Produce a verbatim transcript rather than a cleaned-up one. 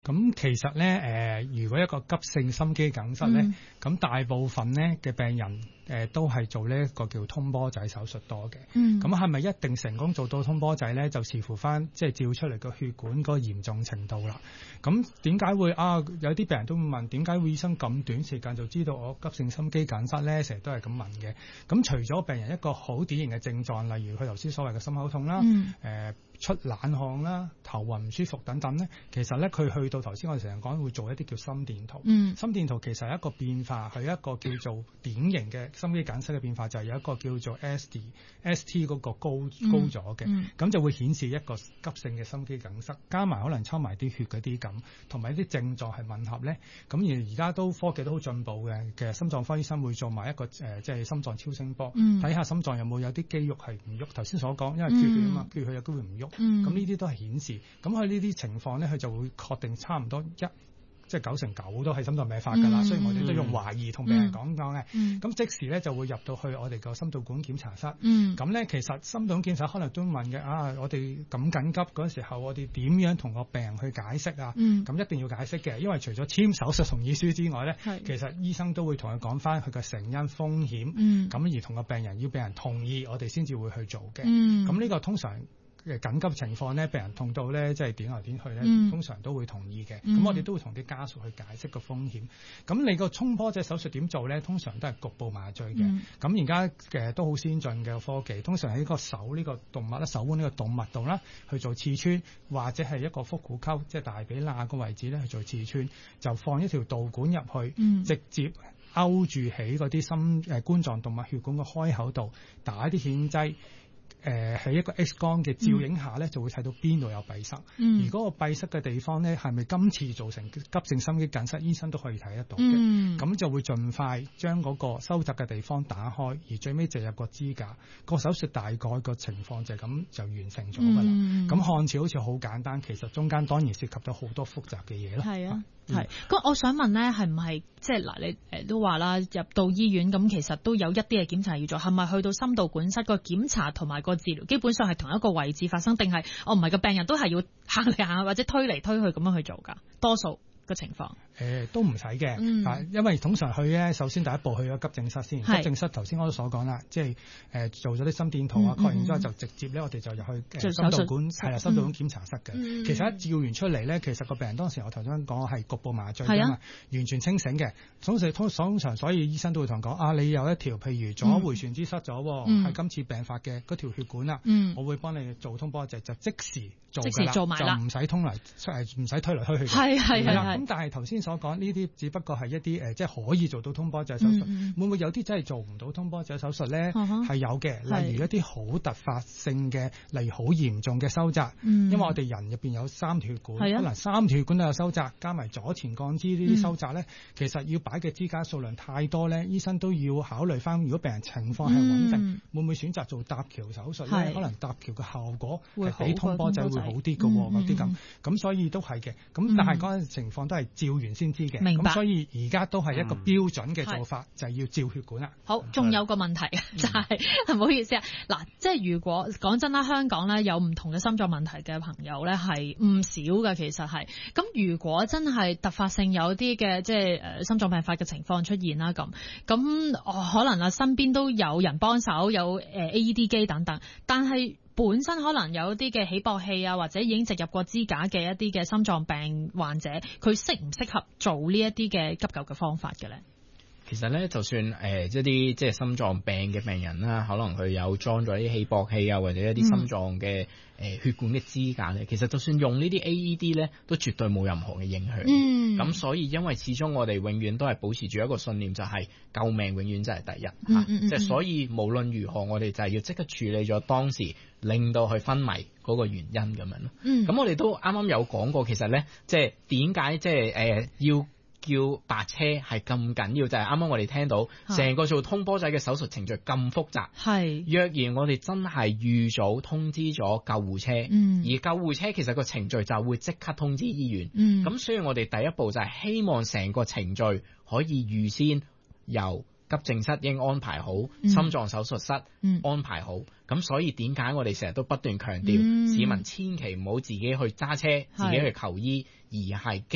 咁其實咧，誒、呃，如果一個急性心肌梗塞咧，咁、嗯、大部分咧嘅病人誒、呃、都係做呢一個叫通波仔手術多嘅。咁係咪一定成功做到通波仔咧？就視乎翻即係照出嚟個血管嗰個嚴重程度啦。咁點解會啊？有啲病人都會問，點解會醫生咁短時間就知道我急性心肌梗塞咧？成日都係咁問嘅。咁除咗病人一個好典型嘅症狀，例如佢頭先所謂嘅心口痛啦，誒、嗯呃、出冷汗啦、頭暈唔舒服等等咧，其實咧佢去到頭先我哋成日講會做一啲叫心電圖。嗯、心電圖其實係一個變化，係一個叫做典型嘅心肌梗塞嘅變化，就係、是、有一個叫做 S D S T 嗰個高高咗嘅，咁、嗯嗯、就會顯示一個急性嘅心肌梗塞，加埋可能抽埋啲血嗰啲咁，同埋啲症狀係吻合咧。咁而而家都科技都好進步嘅，其實心臟科醫生會做埋一個誒、呃，即係心臟超聲波，睇、嗯、下心臟有冇有啲肌肉係唔喐。頭先所講，因為缺血啊嘛，缺血有機會唔喐，咁呢啲都係顯示。咁喺呢啲情況咧，佢就會確定差唔多一。即係九成九都係心臟病發㗎啦，所以我哋都用懷疑同病人講講嘅。咁、嗯、即時咧就會入到去我哋個心導管檢查室。咁、嗯、咧其實心導管檢查可能都問嘅啊，我哋咁緊急嗰陣時候，我哋點樣同個病人去解釋啊？咁、嗯、一定要解釋嘅，因為除咗簽手術同意書之外咧，其實醫生都會同佢講翻佢嘅成因風險。咁、嗯、而同個病人要病人同意，我哋先至會去做嘅。咁、嗯、呢個通常嘅緊急情況咧，病人痛到咧，即係點來點去咧，嗯、通常都會同意嘅。咁、嗯、我哋都會同啲家屬去解釋個風險。咁你個衝波仔手術點做咧？通常都係局部麻醉嘅。咁而家嘅都好先進嘅科技，通常喺個手呢個動脈啦、手腕呢個動脈度啦去做刺穿，或者係一個腹股溝，即係大髀罅個位置咧去做刺穿，就放一條導管入去，嗯、直接勾住喺嗰啲心誒冠狀動脈血管嘅開口度，打一啲顯劑。誒喺、呃、一個 X 光嘅照影下咧，嗯、就會睇到邊度有閉塞。嗯、而嗰個閉塞嘅地方咧，係咪今次造成急性心肌梗塞？醫生都可以睇得到嘅。咁、嗯、就會盡快將嗰個收窄嘅地方打開，而最尾植入個支架。個手術大概個情況就係咁就完成咗㗎啦。咁、嗯、看似好似好簡單，其實中間當然涉及到好多複雜嘅嘢咯。係啊。係，咁、嗯、我想問咧，係唔係即係嗱？你誒都話啦，入到醫院咁，其實都有一啲嘅檢查要做，係咪去到心導管室個檢查同埋個治療，基本上係同一個位置發生，定係我唔係個病人都係要行嚟行去或者推嚟推去咁樣去做㗎？多數個情況。誒、呃、都唔使嘅，嗯、因為通常去咧，首先第一步去咗急症室先。是急症室頭先我都所講啦，即係誒、呃、做咗啲心電圖啊，確認之後就直接咧，我哋就入去、呃、心導管係啦，心導管檢查室嘅。嗯、其實一照完出嚟咧，其實個病人當時我頭先講係局部麻醉㗎嘛，啊、完全清醒嘅。通常通通常，所以醫生都會同講啊，你有一條譬如左迴旋肢塞咗，係、嗯、今次病發嘅嗰條血管啦，嗯、我會幫你做通波仔，就即時做㗎啦，就唔使通嚟誒，唔使推嚟推去嘅。係係係啦。咁但係頭先所講呢啲只不過係一啲誒、呃，即係可以做到通波仔手術。嗯、會唔會有啲真係做唔到通波仔手術咧？係、uh huh. 有嘅，例如一啲好突發性嘅，例如好嚴重嘅收窄。嗯、因為我哋人入邊有三條血管，可能、啊、三條血管都有收窄，加埋左前降支呢啲收窄咧，嗯、其實要擺嘅支架數量太多咧，醫生都要考慮翻。如果病人情況係穩定，嗯、會唔會選擇做搭橋手術咧？是可能搭橋嘅效果係比通波仔會好啲嘅喎，嗰啲咁。咁所以都係嘅。咁但係嗰陣情況都係照完先知嘅。明白。咁所以而家都係一個標準嘅做法，嗯、就係要照血管啦。好，仲有個問題就係、是、唔、嗯、好意思啊，嗱，即係如果講真啦，香港咧有唔同嘅心臟問題嘅朋友咧係唔少嘅，其實係。咁如果真係突發性有啲嘅即係誒心臟病發嘅情況出現啦，咁咁、哦、可能啊身邊都有人幫手，有誒 A E D 機等等，但係本身可能有一啲嘅起搏器啊，或者已經植入過支架嘅一啲嘅心臟病患者，佢適唔適合做呢一啲嘅急救嘅方法嘅咧？ 其實咧，就算誒、呃、一啲即係心臟病嘅病人啦，可能佢有裝咗啲起搏器啊，或者一啲心臟嘅誒、呃、血管嘅支架咧，其實就算用呢啲 A E D 咧，都絕對冇任何嘅影響。嗯，咁所以因為始終我哋永遠都係保持住一個信念，就係救命永遠真係第一嚇。即係、嗯嗯嗯啊、所以無論如何，我哋就係要即刻處理咗當時令到佢昏迷嗰個原因咁樣咯。嗯，咁我哋都啱啱有講過，其實咧，即係點解即係誒要叫白車係咁緊要，就係啱啱我哋聽到成個做通波仔嘅手術程序咁複雜。係是若然我哋真係預早通知咗救護車，嗯、而救護車其實個程序就會即刻通知醫院。咁、嗯、所以我哋第一步就係希望成個程序可以預先由急症室已經安排好，嗯、心臟手術室安排好。咁、嗯、所以點解我哋成日都不斷強調，嗯、市民千祈唔好自己去揸車，自己去求醫，而係